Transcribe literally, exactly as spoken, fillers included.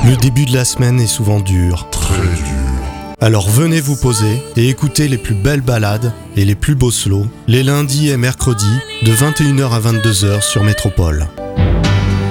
Le début de la semaine est souvent dur. Très dur. Alors venez vous poser et écoutez les plus belles ballades et les plus beaux slows, les lundis et mercredis de vingt et une heures à vingt-deux heures sur Métropole.